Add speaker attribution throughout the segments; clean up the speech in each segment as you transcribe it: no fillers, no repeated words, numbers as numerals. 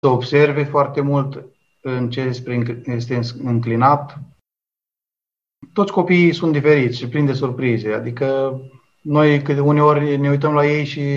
Speaker 1: să observe foarte mult în ce este înclinat. Toți copiii sunt diferiți și plini de surprize, adică noi uneori ne uităm la ei și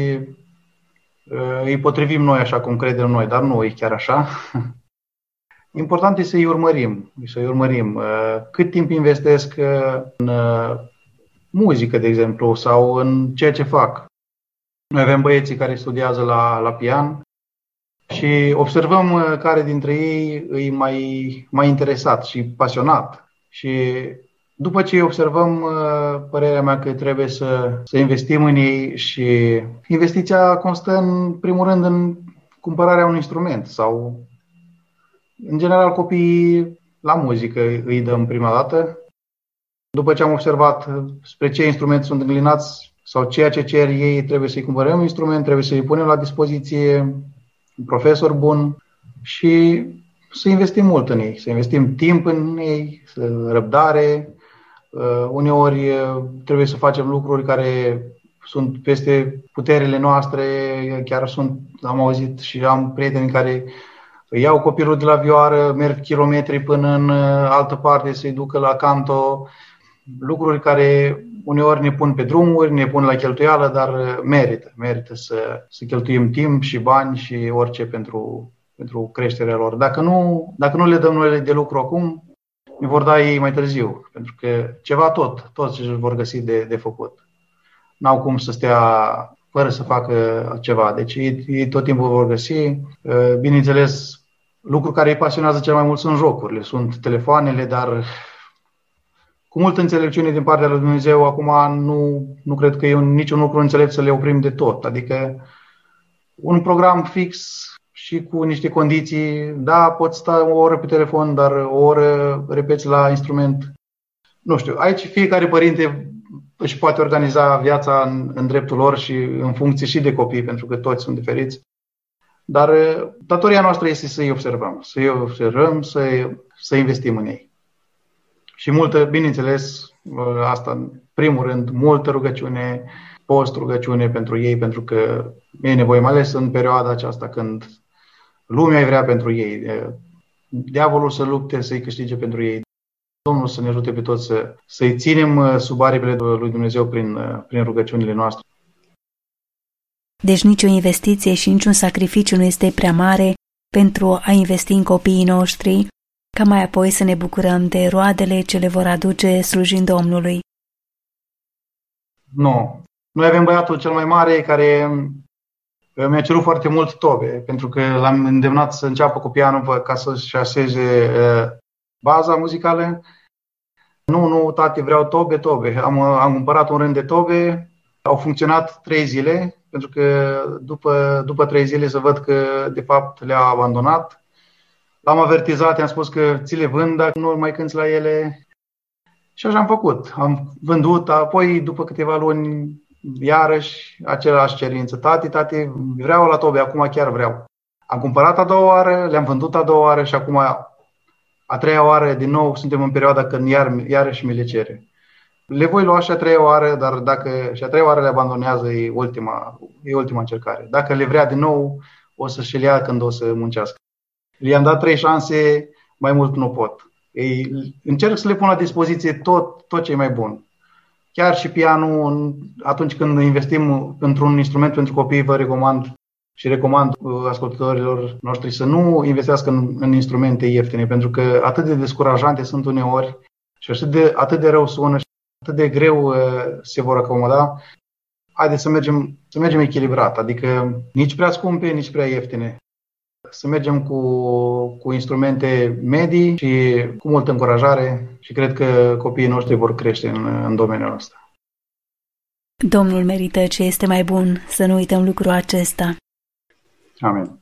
Speaker 1: îi potrivim noi așa cum credem noi, dar nu e chiar așa. Important este să-i urmărim. Cât timp investesc în muzică, de exemplu, sau în ceea ce fac. Noi avem băieții care studiază la pian și observăm care dintre ei e mai interesat și pasionat. Și după ce observăm, părerea mea că trebuie să investim în ei și investiția constă în primul rând în cumpărarea unui instrument sau în general copiii la muzică îi dăm prima dată. După ce am observat spre ce instrument sunt înclinați sau ceea ce cer ei, trebuie să-i cumpărăm un instrument, trebuie să-i punem la dispoziție un profesor bun și să investim mult în ei, să investim timp în ei, răbdare. Uneori trebuie să facem lucruri care sunt peste puterile noastre, chiar am auzit și am prieteni care iau copilul de la vioară, merg kilometri până în altă parte să-i ducă la canto, lucruri care uneori ne pun pe drumuri, ne pun la cheltuială, dar merită să cheltuim timp și bani și orice pentru creșterea lor. Dacă nu le dăm noi de lucru acum, ne vor da ei mai târziu, pentru că ceva toți își vor găsi de făcut. N-au cum să stea fără să facă ceva, deci ei tot timpul vor găsi. Bineînțeles, lucruri care îi pasionează cel mai mult sunt jocurile, sunt telefoanele, dar cu multă înțelepciune din partea lui Dumnezeu, acum nu cred că e niciun lucru înțelept să le oprim de tot. Adică un program fix și cu niște condiții, da, poți sta o oră pe telefon, dar o oră repeți la instrument. Nu știu, aici fiecare părinte își poate organiza viața în dreptul lor și în funcție și de copii, pentru că toți sunt diferiți. Dar datoria noastră este să-i observăm, să investim în ei. Și multă, bineînțeles, asta în primul rând, multă rugăciune, post-rugăciune pentru ei, pentru că e nevoie, mai ales în perioada aceasta când lumea îi vrea pentru ei, diavolul să lupte să-i câștige pentru ei. Domnul să ne ajute pe toți să-i ținem sub aripile lui Dumnezeu prin rugăciunile noastre.
Speaker 2: Deci nicio investiție și niciun sacrificiu nu este prea mare pentru a investi în copiii noștri, ca mai apoi să ne bucurăm de roadele ce le vor aduce slujind Domnului.
Speaker 1: Nu. Noi avem băiatul cel mai mare care mi-a cerut foarte mult tobe, pentru că l-am îndemnat să înceapă cu pianul ca să-și așeze baza muzicală. Nu, tati, vreau tobe. Am cumpărat un rând de tobe, au funcționat 3 zile, pentru că după 3 zile să văd că de fapt le-a abandonat. L-am avertizat, i-am spus că ți le vând dacă nu mai cânți la ele. Și așa am făcut. Am vândut, apoi după câteva luni iarăși același cerință. Tati, vreau la tobe, acum chiar vreau. Am cumpărat a doua oară, le-am vândut a doua oară și acum a treia oară din nou suntem în perioada când iarăși mi le cere. Le voi lua și a treia oară, dar dacă și a treia oară le abandonează, e ultima încercare. Dacă le vrea din nou, o să și le ia când o să muncească. Le-am dat 3 șanse, mai mult nu pot. Încerc să le pun la dispoziție tot ce e mai bun. Chiar și pianul, atunci când investim într-un instrument pentru copii, vă recomand ascultătorilor noștri să nu investească în instrumente ieftine, pentru că atât de descurajante sunt uneori și atât de rău sună și atât de greu se vor acomoda. Haideți să mergem echilibrat, adică nici prea scumpe, nici prea ieftine. Să mergem cu instrumente medii și cu multă încurajare și cred că copiii noștri vor crește în domeniul ăsta.
Speaker 2: Domnul merită ce este mai bun, să nu uităm lucrul acesta.
Speaker 1: Amin.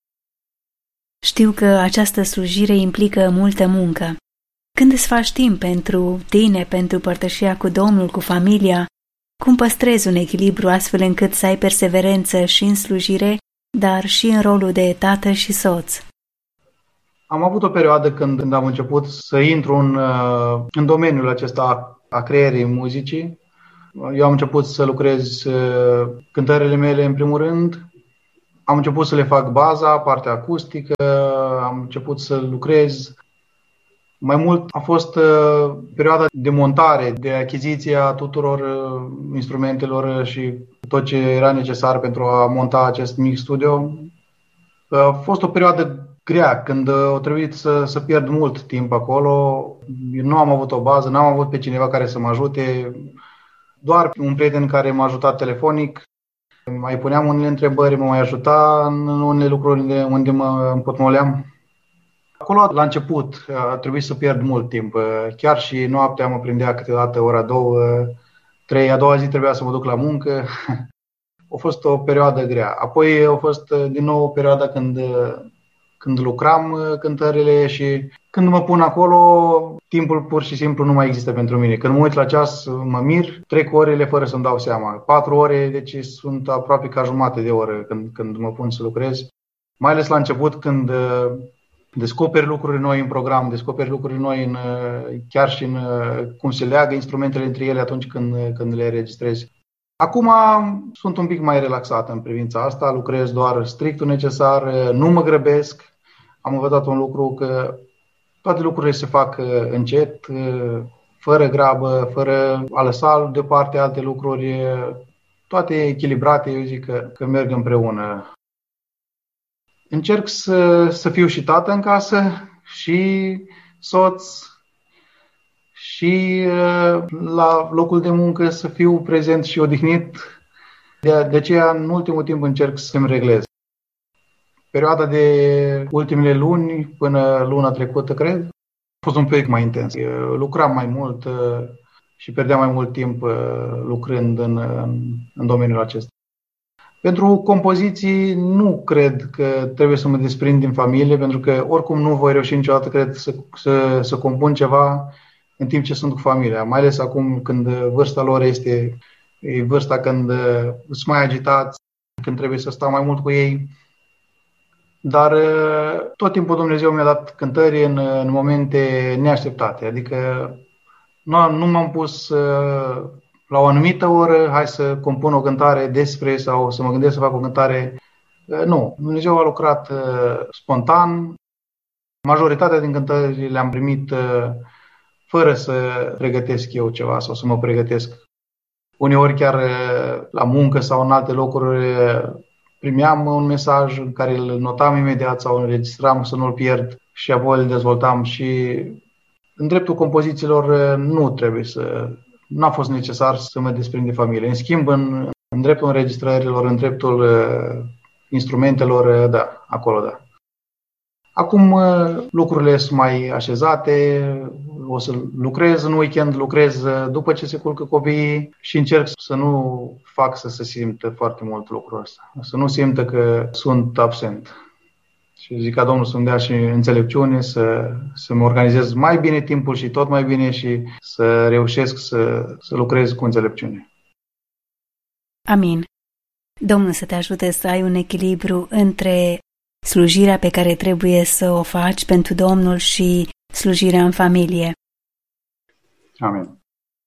Speaker 2: Știu că această slujire implică multă muncă. Când îți faci timp pentru tine, pentru părtășia cu Domnul, cu familia, cum păstrezi un echilibru astfel încât să ai perseverență și în slujire, dar și în rolul de tată și soț?
Speaker 1: Am avut o perioadă când am început să intru în domeniul acesta a creierii muzicii. Eu am început să lucrez cântările mele în primul rând. Am început să le fac baza, partea acustică, am început să lucrez. Mai mult a fost perioada de montare, de achiziție a tuturor instrumentelor și tot ce era necesar pentru a monta acest mic studio. A fost o perioadă grea, când a trebuit să pierd mult timp acolo. Eu nu am avut o bază, n-am avut pe cineva care să mă ajute, doar un prieten care m-a ajutat telefonic. Mai puneam unele întrebări, mă mai ajuta în unele lucruri unde mă împotmoleam. Acolo, la început, a trebuit să pierd mult timp. Chiar și noaptea mă prindea câteodată ora 2, 3, a doua zi trebuia să mă duc la muncă. A fost o perioadă grea. Apoi a fost din nou o perioadă când lucram cântările și când mă pun acolo, timpul pur și simplu nu mai există pentru mine. Când mă uit la ceas, mă mir, trec orele fără să-mi dau seama. 4 ore, deci sunt aproape ca jumătate de oră când mă pun să lucrez. Mai ales la început, când descoperi lucruri noi în program, descoperi lucruri noi chiar și în cum se leagă instrumentele între ele atunci când le registrezi. Acum sunt un pic mai relaxat în privința asta, lucrez doar strictul necesar, nu mă grăbesc. Am învățat un lucru, că toate lucrurile se fac încet, fără grabă, fără a lăsa deoparte alte lucruri, toate echilibrate, eu zic că merg împreună. Încerc să fiu și tată în casă, și soț, și la locul de muncă să fiu prezent și odihnit. De aceea, în ultimul timp, încerc să-mi reglez. Perioada de ultimele luni, până luna trecută, cred, a fost un pic mai intens. Lucram mai mult și pierdeam mai mult timp lucrând în domeniul acesta. Pentru compoziții nu cred că trebuie să mă desprind din familie, pentru că oricum nu voi reuși niciodată, cred, să compun ceva în timp ce sunt cu familia. Mai ales acum când vârsta lor e vârsta când sunt mai agitați, când trebuie să stau mai mult cu ei. Dar tot timpul Dumnezeu mi-a dat cântări în momente neașteptate. Adică nu m-am pus la o anumită oră, hai să compun o cântare despre sau să mă gândesc să fac o cântare. Nu, Dumnezeu a lucrat spontan. Majoritatea din cântări le-am primit fără să pregătesc eu ceva sau să mă pregătesc. Uneori chiar la muncă sau în alte locuri primeam un mesaj în care îl notam imediat sau îl înregistram să nu-l pierd și apoi îl dezvoltam. Și în dreptul compozițiilor n-a fost necesar să mă desprind de familie. În schimb, în dreptul înregistrărilor, în dreptul instrumentelor, da, acolo da. Acum lucrurile sunt mai așezate, o să lucrez în weekend, lucrez după ce se culcă copiii și încerc să nu fac să se simtă foarte mult lucrul ăsta, să nu simtă că sunt absent. Și zic ca Domnul să-mi dea și înțelepciune, să-mi organizez mai bine timpul și tot mai bine și să reușesc să lucrez cu înțelepciune.
Speaker 2: Amin. Domnul să te ajute să ai un echilibru între slujirea pe care trebuie să o faci pentru Domnul și slujirea în familie.
Speaker 1: Amin.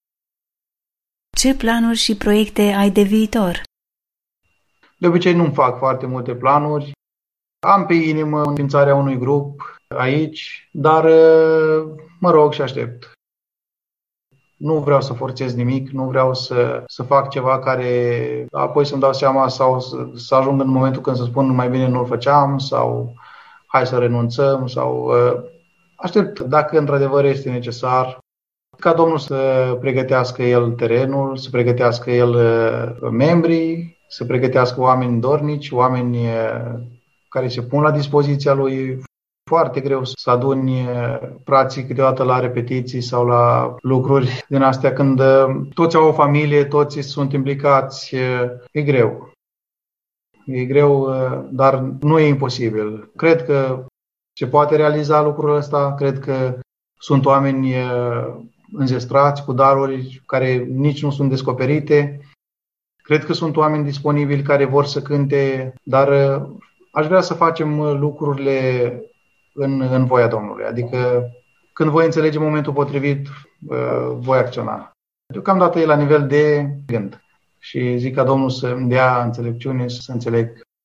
Speaker 2: Ce planuri și proiecte ai de viitor?
Speaker 1: De obicei nu-mi fac foarte multe planuri. Am pe inimă înființarea unui grup aici, dar mă rog și aștept. Nu vreau să forțez nimic, nu vreau să fac ceva care apoi să-mi dau seama sau să ajung în momentul când să spun mai bine nu-l făceam sau hai să renunțăm sau aștept dacă într-adevăr este necesar ca Domnul să pregătească El terenul, să pregătească El membrii, să pregătească oameni dornici, oameni care se pun la dispoziția Lui. Foarte greu să aduni frații câteodată la repetiții sau la lucruri din astea când toți au o familie, toți sunt implicați. E greu. E greu, dar nu e imposibil. Cred că se poate realiza lucrul ăsta. Cred că sunt oameni înzestrați cu daruri care nici nu sunt descoperite. Cred că sunt oameni disponibili care vor să cânte, dar aș vrea să facem lucrurile în voia Domnului. Adică când voi înțelege momentul potrivit, voi acționa. Deocamdată e la nivel de gând. Și zic ca Domnul să-mi dea înțelepciune, să înțeleg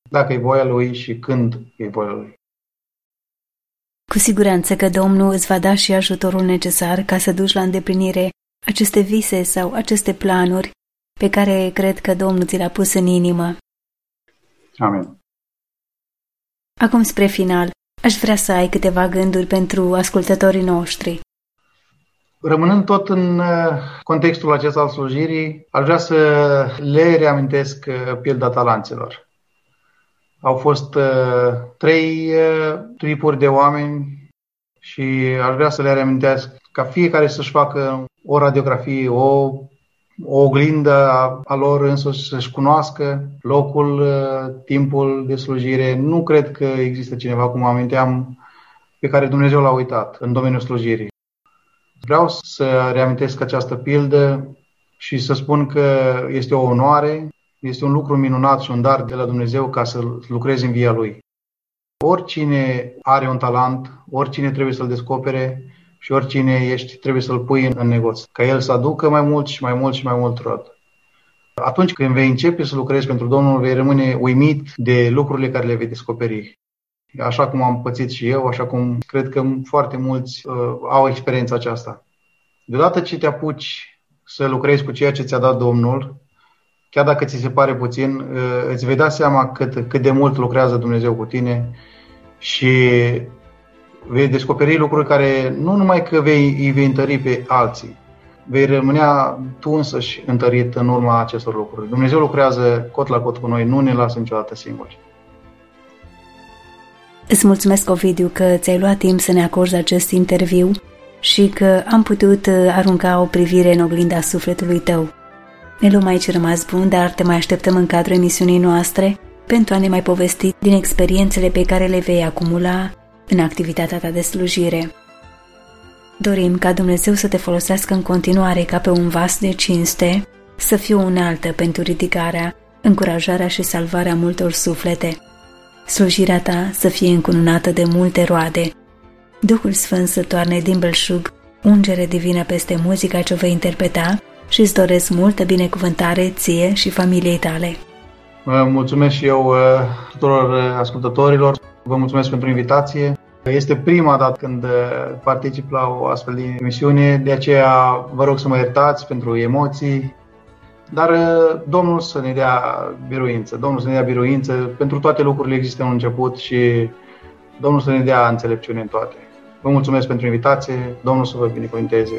Speaker 1: dacă e voia Lui și când e voia Lui.
Speaker 2: Cu siguranță că Domnul îți va da și ajutorul necesar ca să duci la îndeplinire aceste vise sau aceste planuri pe care cred că Domnul ți le-a pus în inimă.
Speaker 1: Amin.
Speaker 2: Acum, spre final, aș vrea să ai câteva gânduri pentru ascultătorii noștri.
Speaker 1: Rămânând tot în contextul acesta al slujirii, aș vrea să le reamintesc pilda talanților. Au fost 3 tipuri de oameni și aș vrea să le reamintesc ca fiecare să-și facă o radiografie, o oglindă a lor însuși, să-și cunoască locul, timpul de slujire. Nu cred că există cineva, cum aminteam, pe care Dumnezeu l-a uitat în domeniul slujirii. Vreau să reamintesc această pildă și să spun că este o onoare, este un lucru minunat și un dar de la Dumnezeu ca să lucrezi în via Lui. Oricine are un talent, oricine trebuie să-l descopere și oricine ești trebuie să-l pui în negoț, ca el să aducă mai mult și mai mult și mai mult rod. Atunci când vei începe să lucrezi pentru Domnul, vei rămâne uimit de lucrurile care le vei descoperi. Așa cum am pățit și eu, așa cum cred că foarte mulți au experiența aceasta. Deodată ce te apuci să lucrezi cu ceea ce ți-a dat Domnul, chiar dacă ți se pare puțin, îți vei da seama cât de mult lucrează Dumnezeu cu tine și vei descoperi lucruri care nu numai că îi vei întări pe alții, vei rămânea tu însăși întărit în urma acestor lucruri. Dumnezeu lucrează cot la cot cu noi, nu ne lasă niciodată singuri.
Speaker 2: Îți mulțumesc, Ovidiu, că ți-ai luat timp să ne acorzi acest interviu și că am putut arunca o privire în oglinda sufletului tău. Ne luăm aici rămas bun, dar te mai așteptăm în cadrul emisiunii noastre pentru a ne mai povesti din experiențele pe care le vei acumula în activitatea ta de slujire. Dorim ca Dumnezeu să te folosească în continuare ca pe un vas de cinste, să fie o unealtă pentru ridicarea, încurajarea și salvarea multor suflete. Slujirea ta să fie încununată de multe roade. Duhul Sfânt să toarne din belșug ungere divină peste muzica ce o vei interpreta și îți doresc multă binecuvântare ție și familiei tale.
Speaker 1: Mulțumesc și eu tuturor ascultătorilor. Vă mulțumesc pentru invitație. Este prima dată când particip la o astfel de emisiune, de aceea vă rog să mă iertați pentru emoții, dar Domnul să ne dea biruință. Domnul să ne dea biruință. Pentru toate lucrurile există un început și Domnul să ne dea înțelepciune în toate. Vă mulțumesc pentru invitație. Domnul să vă binecuvânteze.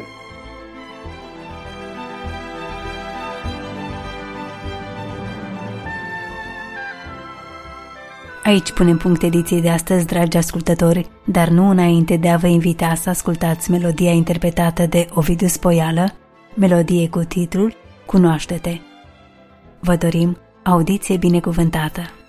Speaker 2: Aici punem punct ediției de astăzi, dragi ascultători, dar nu înainte de a vă invita să ascultați melodia interpretată de Ovidiu Spoială, melodie cu titlul Cunoaște-te. Vă dorim audiție binecuvântată!